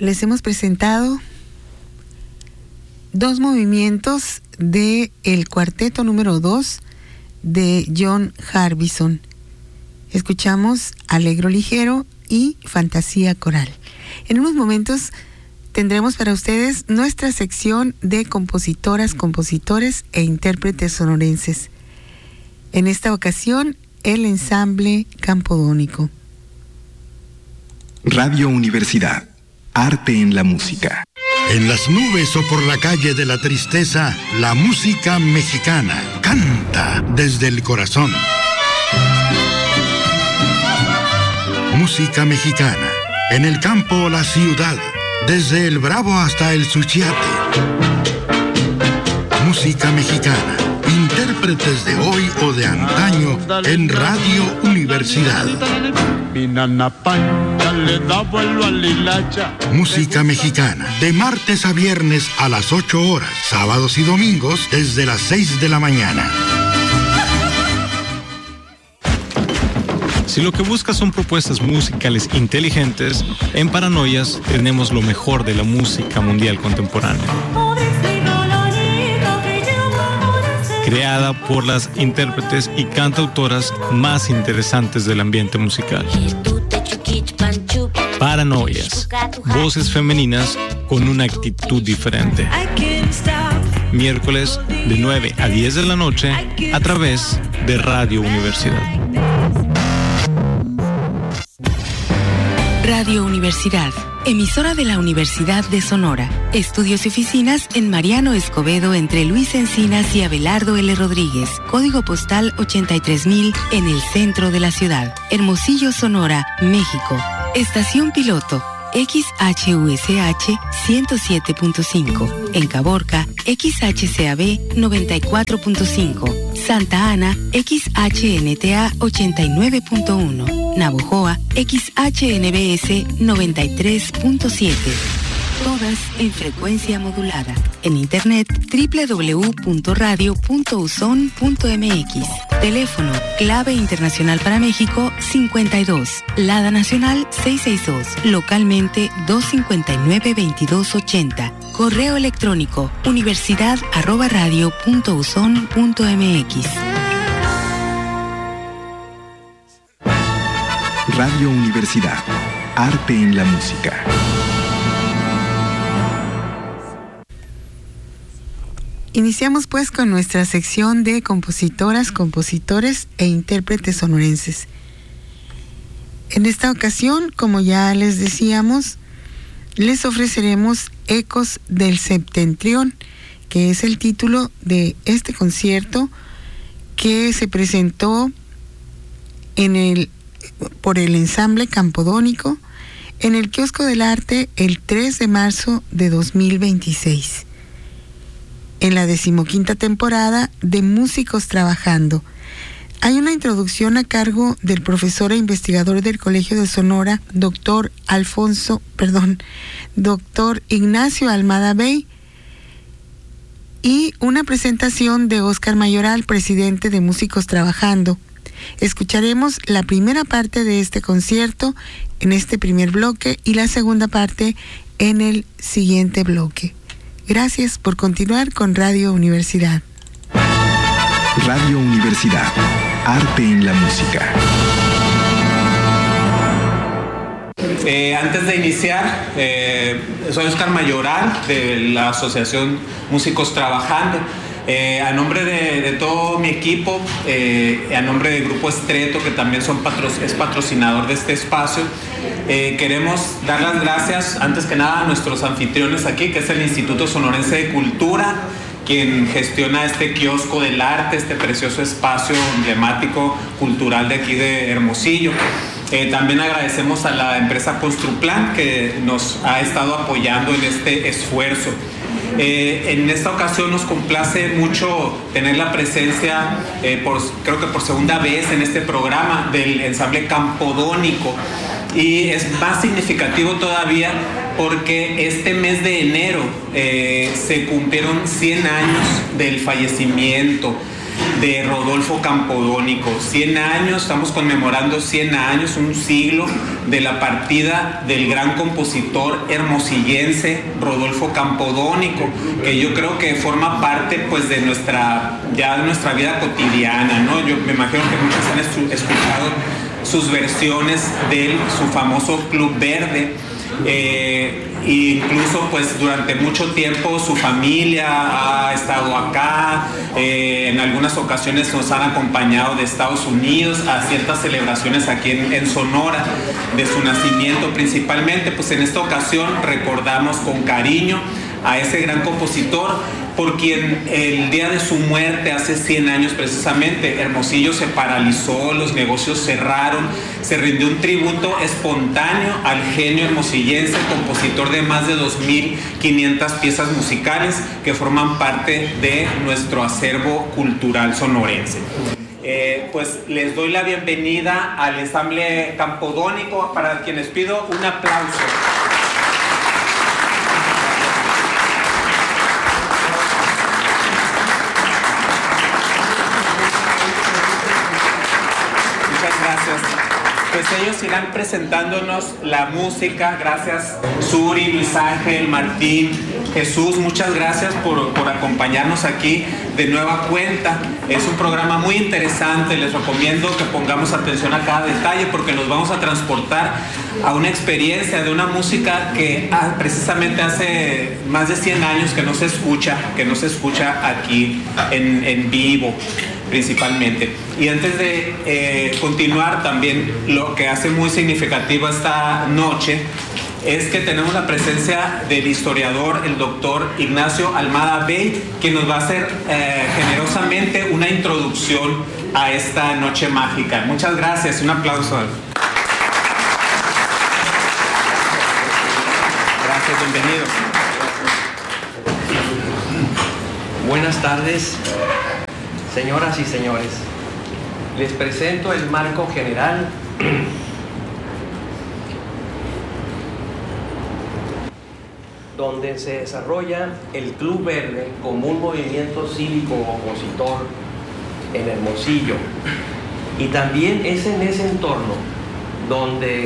les hemos presentado dos movimientos de el cuarteto número 2 de John Harbison. Escuchamos Allegro Ligero y Fantasía Coral. En unos momentos tendremos para ustedes nuestra sección de compositoras, compositores e intérpretes sonorenses. En esta ocasión, el ensamble Campodónico. Radio Universidad. Arte en la música. En las nubes o por la calle de la tristeza, la música mexicana canta desde el corazón. Música mexicana. En el campo o la ciudad, desde el Bravo hasta el Suchiate. Música mexicana. Intérpretes de hoy o de antaño en Radio Universidad. Música mexicana, de martes a viernes a las 8 horas, sábados y domingos desde las 6 de la mañana. Si lo que buscas son propuestas musicales inteligentes, en Paranoias tenemos lo mejor de la música mundial contemporánea. Creada por las intérpretes y cantautoras más interesantes del ambiente musical. Paranoias, voces femeninas con una actitud diferente. Miércoles de 9 a 10 de la noche a través de Radio Universidad. Radio Universidad, emisora de la Universidad de Sonora. Estudios y oficinas en Mariano Escobedo entre Luis Encinas y Abelardo L. Rodríguez. Código postal 83,000 en el centro de la ciudad. Hermosillo, Sonora, México. Estación piloto XHUSH 107.5. En Caborca, XHCAB 94.5. Santa Ana, XHNTA 89.1. Navojoa, XHNBS 93.7. Todas en frecuencia modulada. En internet www.radio.uson.mx. Teléfono clave internacional para México 52. Lada nacional 662. Localmente 259-2280. Correo electrónico universidad@radio.uson.mx. Radio Universidad. Arte en la música. Iniciamos pues con nuestra sección de compositoras, compositores e intérpretes sonorenses. En esta ocasión, como ya les decíamos, les ofreceremos Ecos del Septentrión, que es el título de este concierto que se presentó por el ensamble Campodónico en el Kiosco del Arte el 3 de marzo de 2026. En la 15ª temporada de Músicos Trabajando. Hay una introducción a cargo del profesor e investigador del Colegio de Sonora, doctor Ignacio Almada Bey, y una presentación de Óscar Mayoral, presidente de Músicos Trabajando. Escucharemos la primera parte de este concierto en este primer bloque y la segunda parte en el siguiente bloque. Gracias por continuar con Radio Universidad. Radio Universidad. Arte en la música. Antes de iniciar, soy Óscar Mayoral de la Asociación Músicos Trabajando. A nombre de todo mi equipo, a nombre del Grupo Estreto, que también es patrocinador de este espacio, queremos dar las gracias antes que nada a nuestros anfitriones aquí, que es el Instituto Sonorense de Cultura, quien gestiona este kiosco del arte, este precioso espacio emblemático cultural de aquí de Hermosillo. También agradecemos a la empresa Construplan, que nos ha estado apoyando en este esfuerzo. En esta ocasión nos complace mucho tener la presencia, creo que por segunda vez en este programa, del ensamble Campodónico. Y es más significativo todavía porque este mes de enero se cumplieron 100 años del fallecimiento de Rodolfo Campodónico. 100 años, estamos conmemorando 100 años, un siglo de la partida del gran compositor hermosillense Rodolfo Campodónico, que yo creo que forma parte pues de nuestra vida cotidiana, ¿no? Yo me imagino que muchos han escuchado sus versiones de su famoso Club Verde. Incluso pues durante mucho tiempo su familia ha estado acá, en algunas ocasiones nos han acompañado de Estados Unidos a ciertas celebraciones aquí en Sonora de su nacimiento principalmente. Pues en esta ocasión recordamos con cariño a ese gran compositor, por quien el día de su muerte, hace 100 años precisamente, Hermosillo se paralizó, los negocios cerraron, se rindió un tributo espontáneo al genio hermosillense, compositor de más de 2.500 piezas musicales que forman parte de nuestro acervo cultural sonorense. Pues les doy la bienvenida al ensamble Campodónico, para quienes pido un aplauso. Pues ellos irán presentándonos la música. Gracias Suri, Luis Ángel, Martín, Jesús, muchas gracias por acompañarnos aquí de nueva cuenta. Es un programa muy interesante, les recomiendo que pongamos atención a cada detalle porque nos vamos a transportar a una experiencia de una música que precisamente hace más de 100 años que no se escucha aquí en vivo principalmente. Y antes de continuar, también lo que hace muy significativa esta noche es que tenemos la presencia del historiador, el doctor Ignacio Almada Bey, quien nos va a hacer generosamente una introducción a esta noche mágica. Muchas gracias, un aplauso. Gracias, bienvenido. Buenas tardes, señoras y señores. Les presento el marco general donde se desarrolla el Club Verde como un movimiento cívico opositor en Hermosillo. Y también es en ese entorno donde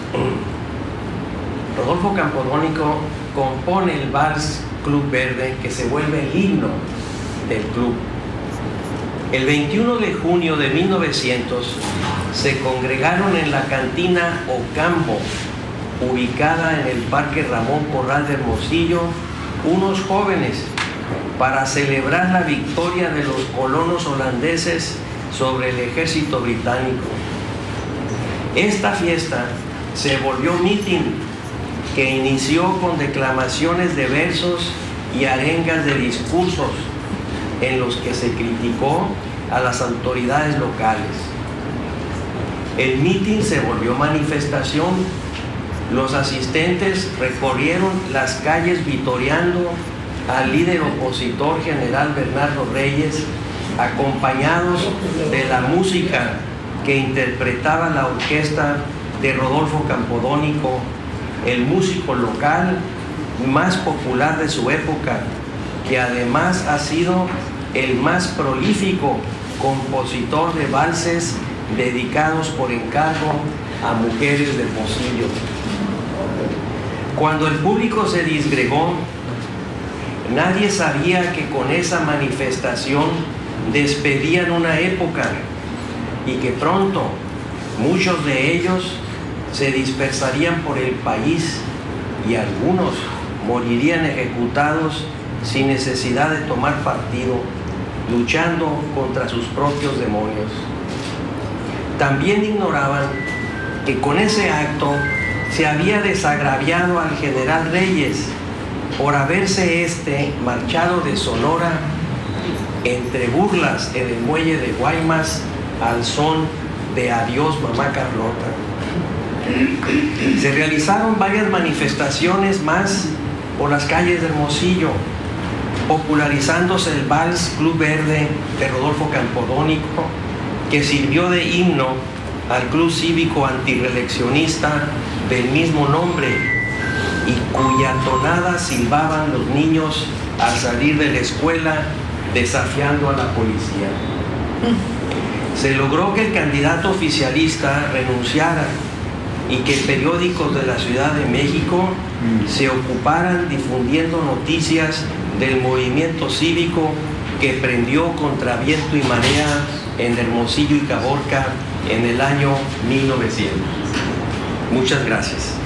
Rodolfo Campodónico compone el vals Club Verde, que se vuelve el himno del club. El 21 de junio de 1900 se congregaron en la cantina Ocampo, ubicada en el Parque Ramón Corral de Hermosillo, unos jóvenes para celebrar la victoria de los colonos holandeses sobre el ejército británico. Esta fiesta se volvió mitin que inició con declamaciones de versos y arengas de discursos en los que se criticó a las autoridades locales. El mitin se volvió manifestación. Los asistentes recorrieron las calles vitoreando al líder opositor general Bernardo Reyes, acompañados de la música que interpretaba la orquesta de Rodolfo Campodónico, el músico local más popular de su época, que además ha sido el más prolífico compositor de valses dedicados por encargo a mujeres de Hermosillo. Cuando el público se disgregó, nadie sabía que con esa manifestación despedían una época y que pronto muchos de ellos se dispersarían por el país y algunos morirían ejecutados sin necesidad de tomar partido, luchando contra sus propios demonios. También ignoraban que con ese acto se había desagraviado al general Reyes por haberse marchado de Sonora entre burlas en el muelle de Guaymas al son de Adiós Mamá Carlota. Se realizaron varias manifestaciones más por las calles de Hermosillo, popularizándose el vals Club Verde de Rodolfo Campodónico, que sirvió de himno al club cívico antirreeleccionista del mismo nombre y cuya tonada silbaban los niños al salir de la escuela desafiando a la policía. Se logró que el candidato oficialista renunciara y que periódicos de la Ciudad de México se ocuparan difundiendo noticias del movimiento cívico que prendió contra viento y marea en Hermosillo y Caborca en el año 1900. Muchas gracias.